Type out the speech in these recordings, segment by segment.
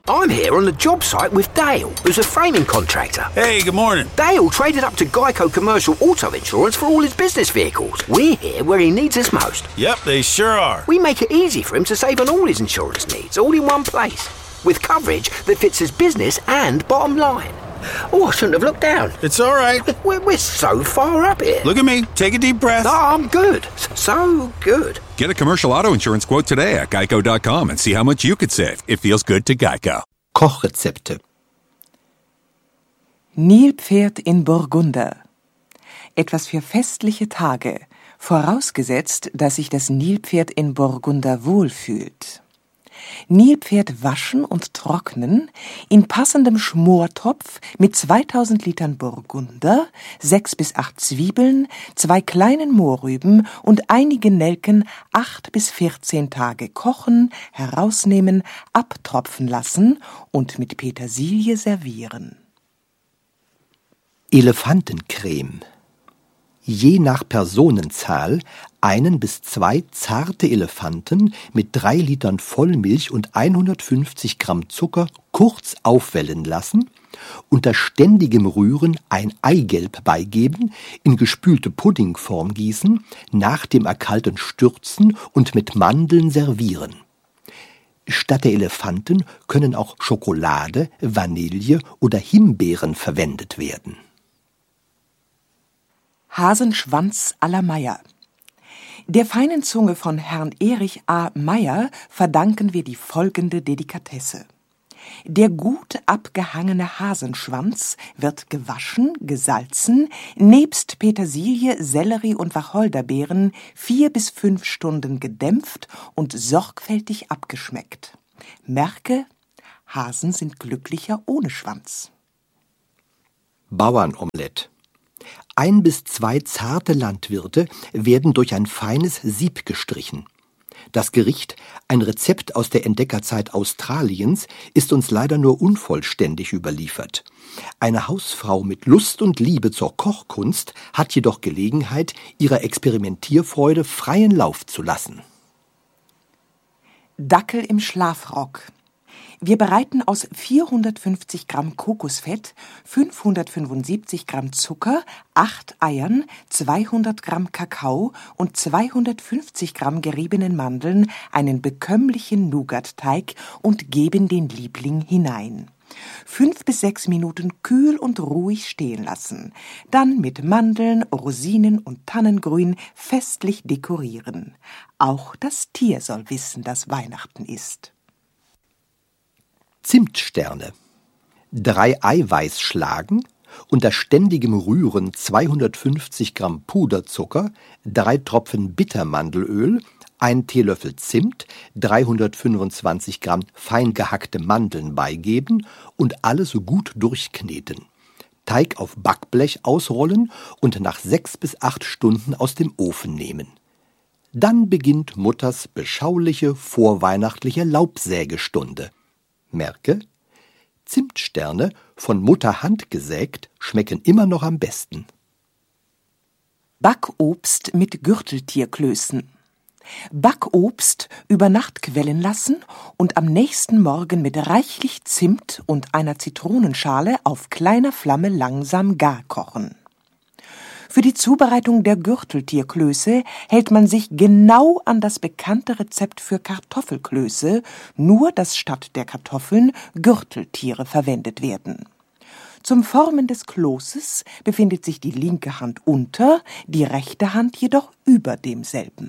I'm here on the job site with Dale, who's a framing contractor. Hey, good morning. Dale traded up to Geico Commercial Auto Insurance for all his business vehicles. We're here where he needs us most. Yep, they sure are. We make it easy for him to save on all his insurance needs, all in one place, with coverage that fits his business and bottom line. Oh, I shouldn't have looked down. It's all right. We're so far up here. Look at me. Take a deep breath. No, I'm good. So good. Get a commercial auto insurance quote today at geico.com and see how much you could save. It feels good to Geico. Kochrezepte. Nilpferd in Burgunder. Etwas für festliche Tage, vorausgesetzt, dass sich das Nilpferd in Burgunder wohlfühlt. Nilpferd waschen und trocknen in passendem Schmortopf mit 2000 Litern Burgunder, 6 bis 8 Zwiebeln, 2 kleinen Mohrrüben und einigen Nelken 8 bis 14 Tage kochen, herausnehmen, abtropfen lassen und mit Petersilie servieren. Elefantencreme. Je nach Personenzahl 1 bis 2 zarte Elefanten mit 3 Litern Vollmilch und 150 Gramm Zucker kurz aufwellen lassen, unter ständigem Rühren ein Eigelb beigeben, in gespülte Puddingform gießen, nach dem Erkalten stürzen und mit Mandeln servieren. Statt der Elefanten können auch Schokolade, Vanille oder Himbeeren verwendet werden. Hasenschwanz à la Meyer. Der feinen Zunge von Herrn Erich A. Meyer verdanken wir die folgende Delikatesse. Der gut abgehangene Hasenschwanz wird gewaschen, gesalzen, nebst Petersilie, Sellerie und Wacholderbeeren 4 bis 5 Stunden gedämpft und sorgfältig abgeschmeckt. Merke, Hasen sind glücklicher ohne Schwanz. Bauernomelett. 1 bis 2 zarte Landwirte werden durch ein feines Sieb gestrichen. Das Gericht, ein Rezept aus der Entdeckerzeit Australiens, ist uns leider nur unvollständig überliefert. Eine Hausfrau mit Lust und Liebe zur Kochkunst hat jedoch Gelegenheit, ihrer Experimentierfreude freien Lauf zu lassen. Dackel im Schlafrock. Wir bereiten aus 450 Gramm Kokosfett, 575 Gramm Zucker, 8 Eiern, 200 Gramm Kakao und 250 Gramm geriebenen Mandeln einen bekömmlichen Nougat-Teig und geben den Liebling hinein. 5 bis 6 Minuten kühl und ruhig stehen lassen. Dann mit Mandeln, Rosinen und Tannengrün festlich dekorieren. Auch das Tier soll wissen, dass Weihnachten ist. Zimtsterne. 3 Eiweiß schlagen, unter ständigem Rühren 250 Gramm Puderzucker, 3 Tropfen Bittermandelöl, 1 Teelöffel Zimt, 325 Gramm fein gehackte Mandeln beigeben und alles gut durchkneten. Teig auf Backblech ausrollen und nach 6 bis 8 Stunden aus dem Ofen nehmen. Dann beginnt Mutters beschauliche vorweihnachtliche Laubsägestunde. Merke, Zimtsterne, von Mutter Hand gesägt, schmecken immer noch am besten. Backobst mit Gürteltierklößen. Backobst über Nacht quellen lassen und am nächsten Morgen mit reichlich Zimt und einer Zitronenschale auf kleiner Flamme langsam gar kochen. Für die Zubereitung der Gürteltierklöße hält man sich genau an das bekannte Rezept für Kartoffelklöße, nur dass statt der Kartoffeln Gürteltiere verwendet werden. Zum Formen des Kloßes befindet sich die linke Hand unter, die rechte Hand jedoch über demselben.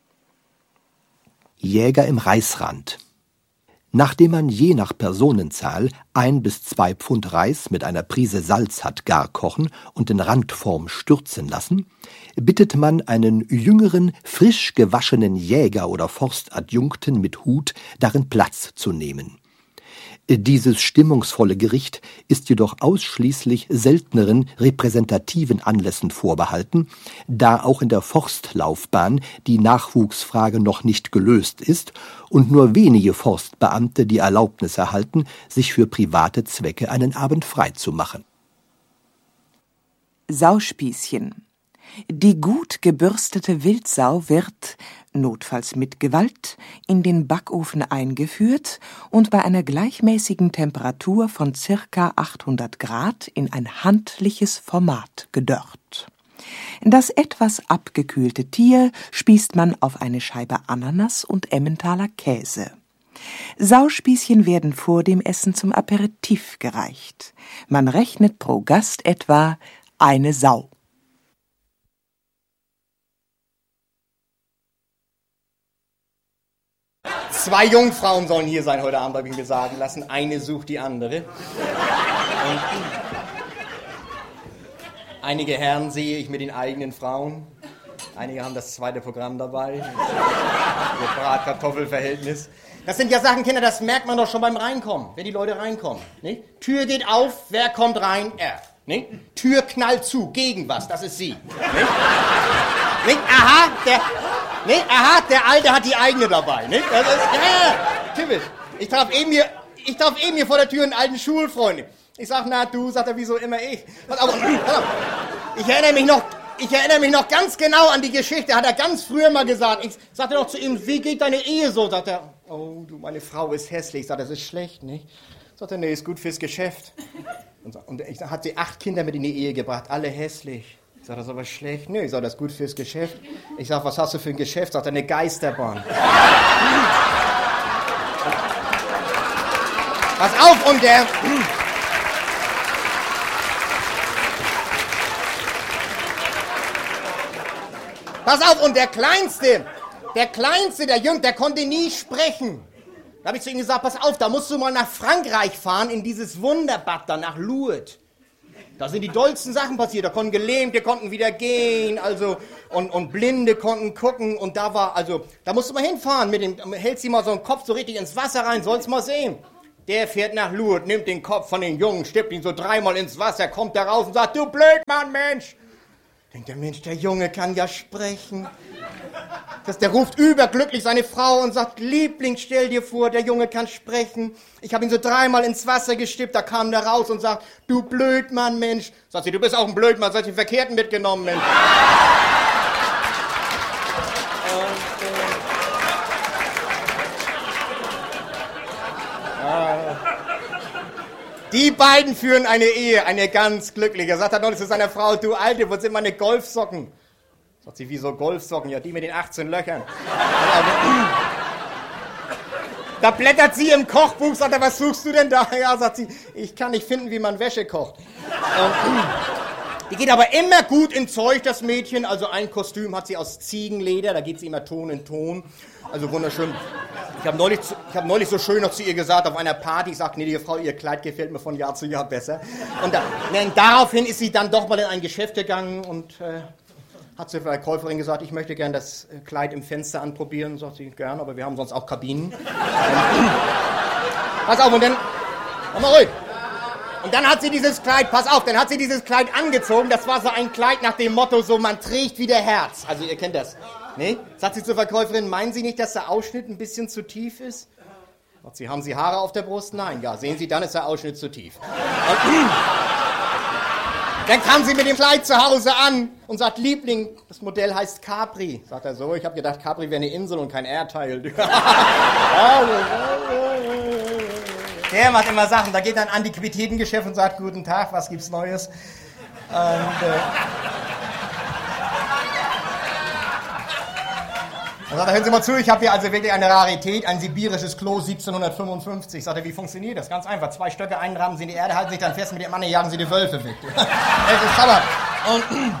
Jäger im Reisrand. Nachdem man je nach Personenzahl 1 bis 2 Pfund Reis mit einer Prise Salz hat gar kochen und in Randform stürzen lassen, bittet man einen jüngeren, frisch gewaschenen Jäger oder Forstadjunkten mit Hut, darin Platz zu nehmen. Dieses stimmungsvolle Gericht ist jedoch ausschließlich selteneren repräsentativen Anlässen vorbehalten, da auch in der Forstlaufbahn die Nachwuchsfrage noch nicht gelöst ist und nur wenige Forstbeamte die Erlaubnis erhalten, sich für private Zwecke einen Abend frei zu machen. Sauspießchen. Die gut gebürstete Wildsau wird, notfalls mit Gewalt, in den Backofen eingeführt und bei einer gleichmäßigen Temperatur von ca. 800 Grad in ein handliches Format gedörrt. Das etwas abgekühlte Tier spießt man auf eine Scheibe Ananas und Emmentaler Käse. Sauspießchen werden vor dem Essen zum Aperitif gereicht. Man rechnet pro Gast etwa eine Sau. Zwei Jungfrauen sollen hier sein heute Abend, habe ich mir sagen lassen. Eine sucht die andere. Und einige Herren sehe ich mit den eigenen Frauen. Einige haben das zweite Programm dabei. Ihr Brat-Kartoffel-Verhältnis. Das sind ja Sachen, Kinder, das merkt man doch schon beim Reinkommen, wenn die Leute reinkommen. Nicht? Tür geht auf, wer kommt rein? Er. Nicht? Tür knallt zu, gegen was? Das ist sie. Nicht? Nicht? Aha, der Alte hat die eigene dabei. Nicht? Das ist, ja, typisch. Ich traf eben hier vor der Tür einen alten Schulfreund. Ich sag, na du, sagt er, wieso immer ich? Pass auf. Ich erinnere mich noch ganz genau an die Geschichte, hat er ganz früher mal gesagt. Ich sagte noch zu ihm, wie geht deine Ehe so? Sagt er, oh du, meine Frau ist hässlich. Sagt er, das ist schlecht, nicht? Sagt er, nee, ist gut fürs Geschäft. Und ich hat sie 8 Kinder mit in die Ehe gebracht, alle hässlich. Ich sag, das ist aber schlecht. Nee, ich sag, das ist gut fürs Geschäft. Ich sag, was hast du für ein Geschäft? Sagt er, eine Geisterbahn. Pass auf, und der Kleinste, der Jüngste, der konnte nie sprechen. Da habe ich zu ihm gesagt, pass auf, da musst du mal nach Frankreich fahren, in dieses Wunderbad da, nach Lourdes. Da sind die dollsten Sachen passiert, da konnten Gelähmte, konnten wieder gehen, also, und Blinde konnten gucken, und da musst du mal hinfahren, hältst sie mal so einen Kopf so richtig ins Wasser rein, sollst mal sehen. Der fährt nach Lourdes, nimmt den Kopf von den Jungen, stippt ihn so 3-mal ins Wasser, kommt da raus und sagt, du Blödmann, Mensch. Denkt der Mensch, der Junge kann ja sprechen. Der ruft überglücklich seine Frau und sagt, Liebling, stell dir vor, der Junge kann sprechen. Ich habe ihn so 3-mal ins Wasser gestippt, da kam der raus und sagt, du Blödmann, Mensch. Sagt sie, du bist auch ein Blödmann, sollst den Verkehrten mitgenommen, Mensch. Die beiden führen eine Ehe, eine ganz glückliche. Sagt er noch zu seiner Frau, du Alte, wo sind meine Golfsocken? Sagt sie, wieso Golfsocken? Ja, die mit den 18 Löchern. Da blättert sie im Kochbuch, sagt er, was suchst du denn da? Ja, sagt sie, ich kann nicht finden, wie man Wäsche kocht. Die geht aber immer gut in Zeug, das Mädchen. Also ein Kostüm hat sie aus Ziegenleder, da geht sie immer Ton in Ton. Also wunderschön. Ich hab neulich so schön noch zu ihr gesagt, auf einer Party, ich sag, gnädige Frau, ihr Kleid gefällt mir von Jahr zu Jahr besser. Und daraufhin ist sie dann doch mal in ein Geschäft gegangen und hat zu der Käuferin gesagt, ich möchte gern das Kleid im Fenster anprobieren. Sagt sie, gern, aber wir haben sonst auch Kabinen. Pass auf, und dann, mach mal ruhig. Und dann hat sie dieses Kleid, pass auf, dann hat sie dieses Kleid angezogen. Das war so ein Kleid nach dem Motto, so man trägt wie der Herz. Also ihr kennt das. Ne? Sagt sie zur Verkäuferin, meinen Sie nicht, dass der Ausschnitt ein bisschen zu tief ist? Sagt sie, haben Sie Haare auf der Brust? Nein, ja, sehen Sie, dann ist der Ausschnitt zu tief. Dann kam sie mit dem Kleid zu Hause an und sagt, Liebling, das Modell heißt Capri. Sagt er so, ich habe gedacht, Capri wäre eine Insel und kein Erdteil. Der macht immer Sachen, da geht er in ein Antiquitätengeschäft und sagt, guten Tag, was gibt's Neues? Dann sagt er, hören Sie mal zu, ich habe hier also wirklich eine Rarität, ein sibirisches Klo 1755. Sagt er, wie funktioniert das? Ganz einfach, 2 Stöcke einrahmen Sie in die Erde, halten sich dann fest mit dem Mann, jagen Sie die Wölfe weg. Das ist Hammer. Und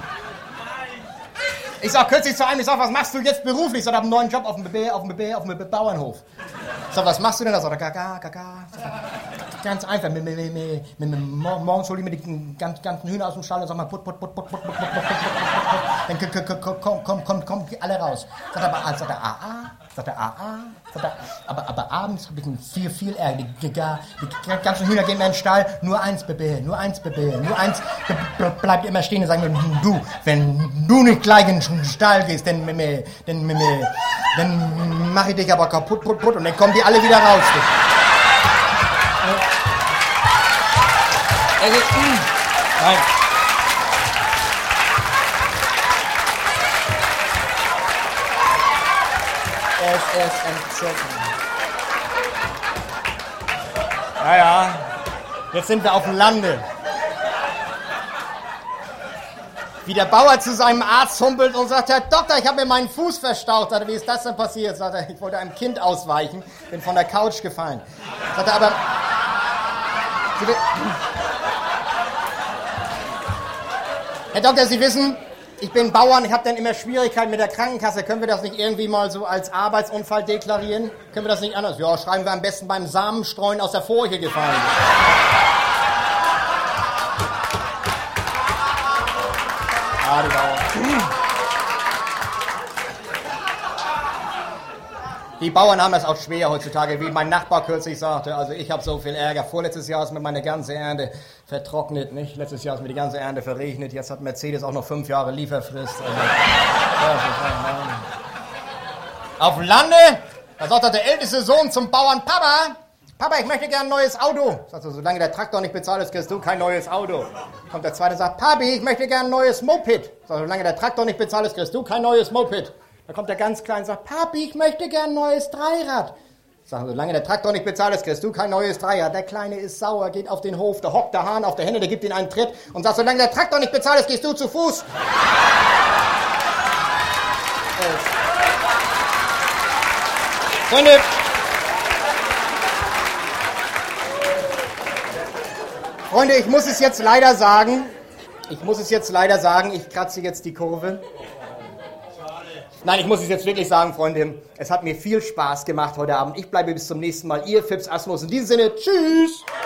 ich sag kürzlich zu einem, was machst du jetzt beruflich? Ich sag, ich habe einen neuen Job auf dem Bauernhof. Ich sag, was machst du denn da? Sagt er, gaga. Ganz einfach, morgens hol ich mir die ganzen Hühner aus dem Stall und sag mal, put. Dann kommen die alle raus. Sagt er, aber abends habe ich viel Ärger. Die ganzen Hühner gehen mir in den Stall, nur eins bleibt immer stehen und sagen, du, wenn du nicht gleich in den Stall gehst, dann mache ich dich aber kaputt und dann kommen die alle wieder raus. Nein. Es ist entzückend. Ja, jetzt sind wir auf dem Lande. Wie der Bauer zu seinem Arzt humpelt und sagt, Herr Doktor, ich habe mir meinen Fuß verstaucht. Sagt er, wie ist das denn passiert? Sagt er, ich wollte einem Kind ausweichen, bin von der Couch gefallen. Sagt er, aber... Herr Doktor, Sie wissen, ich bin Bauern, ich habe dann immer Schwierigkeiten mit der Krankenkasse. Können wir das nicht irgendwie mal so als Arbeitsunfall deklarieren? Können wir das nicht anders? Ja, schreiben wir am besten beim Samenstreuen aus der Furche gefallen. Ah, die Bauern. Die Bauern haben das auch schwer heutzutage, wie mein Nachbar kürzlich sagte. Also ich habe so viel Ärger. Vorletztes Jahr ist mir meine ganze Ernte vertrocknet, nicht? Letztes Jahr ist mir die ganze Ernte verregnet. Jetzt hat Mercedes auch noch 5 Jahre Lieferfrist. Also, auf dem Lande, da sagt der älteste Sohn zum Bauern, Papa, ich möchte gern ein neues Auto. Sagt er, solange der Traktor nicht bezahlt ist, kriegst du kein neues Auto. Kommt der zweite und sagt, Papi, ich möchte gern ein neues Moped. Sagt er, solange der Traktor nicht bezahlt ist, kriegst du kein neues Moped. Dann kommt der ganz Kleine und sagt, Papi, ich möchte gern ein neues Dreirad. Sagt er, solange der Traktor nicht bezahlt ist, kriegst du kein neues Dreirad. Der Kleine ist sauer, geht auf den Hof, da hockt der Hahn auf der Henne, der gibt ihm einen Tritt und sagt, solange der Traktor nicht bezahlt ist, gehst du zu Fuß. Freunde, ich muss es jetzt leider sagen, ich kratze jetzt die Kurve. Nein, ich muss es jetzt wirklich sagen, Freunde, es hat mir viel Spaß gemacht heute Abend. Ich bleibe bis zum nächsten Mal. Ihr Phipps Asmus. In diesem Sinne, tschüss!